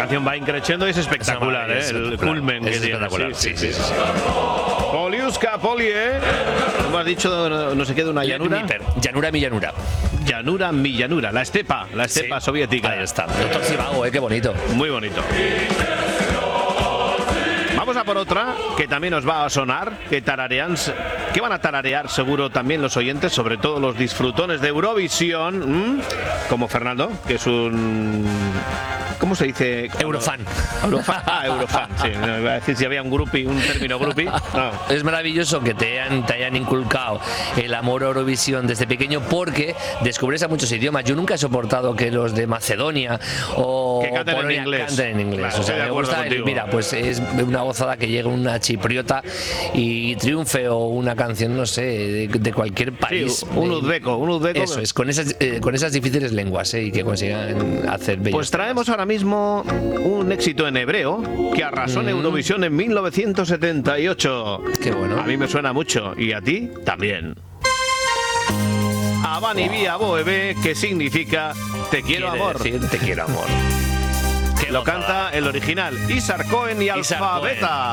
canción va increciendo y es espectacular, el culmen que tiene. Espectacular, sí. Poliuska, Poli, ¿cómo has dicho? No se queda una llanura. Llanura mi llanura. Llanura mi llanura, la estepa soviética. Ahí está. Doctor Zivago, qué bonito. Muy bonito. Vamos a por otra que también nos va a sonar, que van a tararear seguro también los oyentes, sobre todo los disfrutones de Eurovisión, como Fernando, que es un... ¿Cómo se dice? Eurofan. Eurofan, sí. No, iba a decir si había un término groupie. No. Es maravilloso que te hayan inculcado el amor a Eurovisión desde pequeño, porque descubres a muchos idiomas. Yo nunca he soportado que los de Macedonia o que canten Polonia en inglés. Canten en inglés. Claro, o sea, me gusta. Mira, pues es una gozada que llegue una chipriota y triunfe, o una canción, no sé, de cualquier país. Sí, un uzbeco. Eso es, con esas difíciles lenguas, y que consigan hacer bellos. Pues traemos ahora mismo un éxito en hebreo que arrasó en Eurovisión en 1978. Qué bueno. A mí me suena mucho, y a ti también. Abani Via Boebe, que significa te quiero amor. Decir, te quiero amor. Lo canta el original Isar Cohen y Alfabeta.